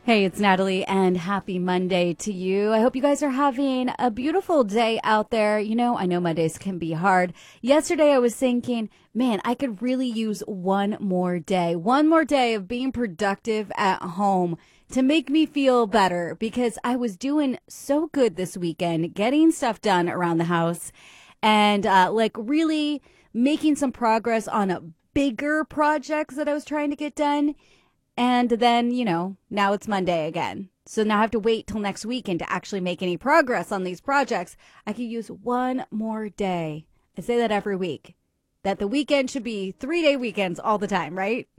Hey, it's Natalie, and happy Monday to you. I hope you guys are having a beautiful day out there. I know Mondays can be hard. Yesterday, I was thinking, man, I could really use one more day of being productive at home to make me feel better because I was doing so good this weekend, getting stuff done around the house and really making some progress on bigger projects that I was trying to get done. And then, now it's Monday again. So now I have to wait till next weekend to actually make any progress on these projects. I could use one more day. I say that every week. That the weekend should be 3-day weekends all the time, right?